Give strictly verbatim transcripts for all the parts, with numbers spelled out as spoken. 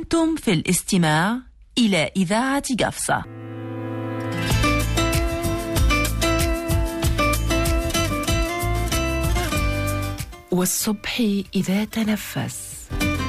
أنتم في الاستماع إلى إذاعة قفصة. والصبح إذا تنفس.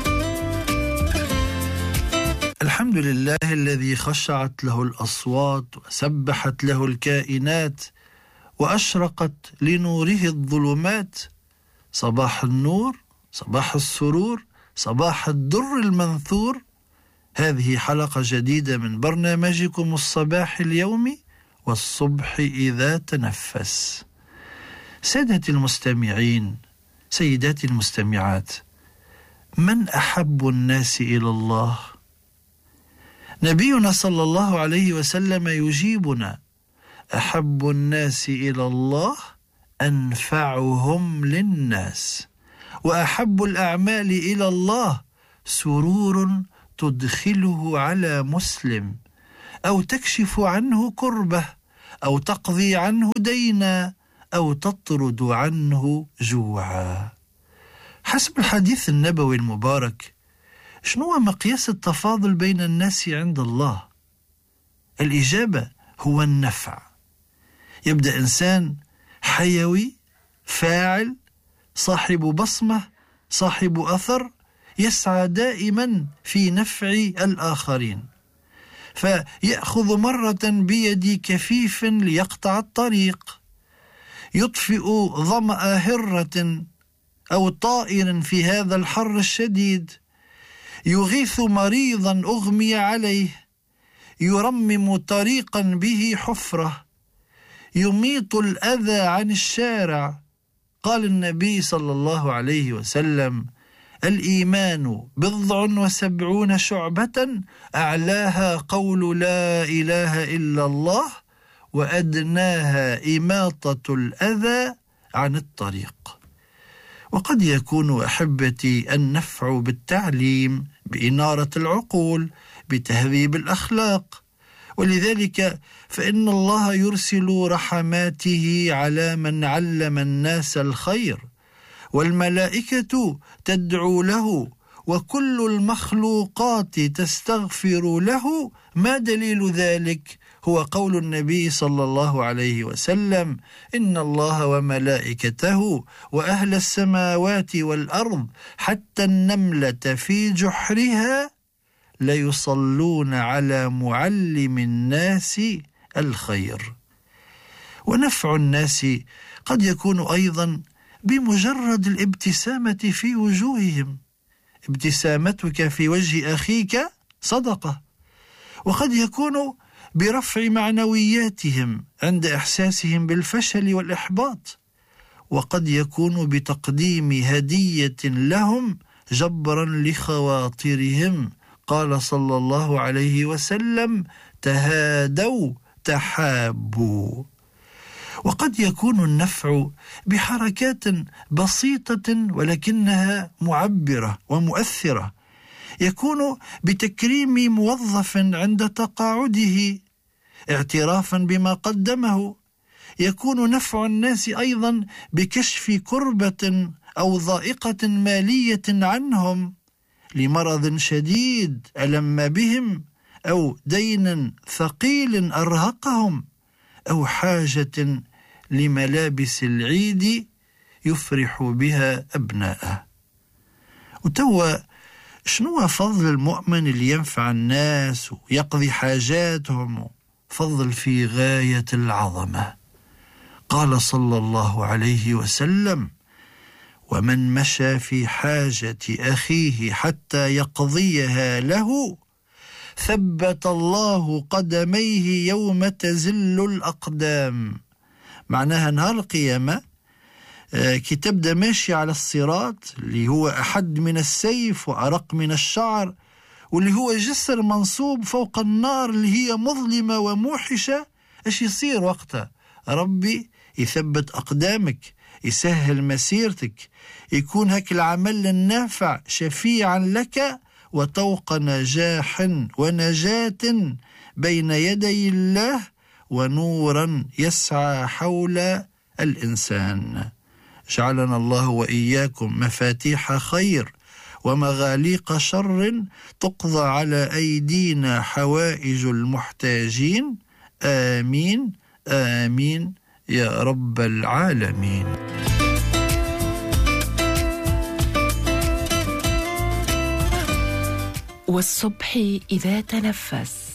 الحمد لله الذي خشعت له الأصوات وسبحت له الكائنات وأشرقت لنوره الظلمات. صباح النور، صباح السرور، صباح الدر المنثور. هذه حلقة جديدة من برنامجكم الصباح اليومي والصبح إذا تنفس. سادتي المستمعين، سيداتي المستمعات، من أحب الناس إلى الله؟ نبينا صلى الله عليه وسلم يجيبنا: أحب الناس إلى الله أنفعهم للناس، وأحب الأعمال إلى الله سرور تدخله على مسلم، أو تكشف عنه كربة، أو تقضي عنه دينا، أو تطرد عنه جوعا. حسب الحديث النبوي المبارك، شنو مقياس التفاضل بين الناس عند الله؟ الإجابة هو النفع. يبدأ إنسان حيوي فاعل، صاحب بصمة، صاحب أثر، يسعى دائما في نفع الآخرين، فيأخذ مرة بيد كفيف ليقطع الطريق، يطفئ ظمأ هرة أو طائر في هذا الحر الشديد، يغيث مريضا أغمي عليه، يرمم طريقا به حفرة، يميط الأذى عن الشارع. قال النبي صلى الله عليه وسلم: الإيمان بضع وسبعون شعبة، أعلاها قول لا إله إلا الله، وأدناها إماطة الأذى عن الطريق. وقد يكون أحبتي النفع بالتعليم، بإنارة العقول، بتهذيب الأخلاق، ولذلك فإن الله يرسل رحماته على من علم الناس الخير، والملائكة تدعو له، وكل المخلوقات تستغفر له. ما دليل ذلك؟ هو قول النبي صلى الله عليه وسلم: إن الله وملائكته وأهل السماوات والأرض حتى النملة في جحرها ليصلون على معلم الناس الخير. ونفع الناس قد يكون أيضا بمجرد الابتسامة في وجوههم. ابتسامتك في وجه أخيك صدقة. وقد يكون برفع معنوياتهم عند إحساسهم بالفشل والإحباط، وقد يكون بتقديم هدية لهم جبرا لخواطرهم. قال صلى الله عليه وسلم: تهادوا تحابوا. وقد يكون النفع بحركات بسيطة ولكنها معبرة ومؤثرة. يكون بتكريم موظف عند تقاعده اعترافا بما قدمه. يكون نفع الناس أيضا بكشف كربة أو ضائقة مالية عنهم، لمرض شديد ألم بهم، أو دين ثقيل أرهقهم، أو حاجة لملابس العيد يفرح بها أبناءه. وتوا شنو فضل المؤمن اللي ينفع الناس ويقضي حاجاتهم؟ فضل في غاية العظمة. قال صلى الله عليه وسلم: ومن مشى في حاجة أخيه حتى يقضيها له ثبت الله قدميه يوم تزل الأقدام. معناها نهار القيامة كي تبدأ ماشي على الصراط اللي هو أحد من السيف وأرق من الشعر، واللي هو جسر منصوب فوق النار اللي هي مظلمة وموحشة، ايش يصير وقتها؟ ربي يثبت أقدامك، يسهل مسيرتك، يكون هك العمل النافع شفيعا لك، وطوق نجاح ونجاة بين يدي الله، ونورا يسعى حول الإنسان. جعلنا الله وإياكم مفاتيح خير ومغاليق شر تقضى على أيدينا حوائج المحتاجين. آمين آمين يا رب العالمين. والصبح إذا تنفس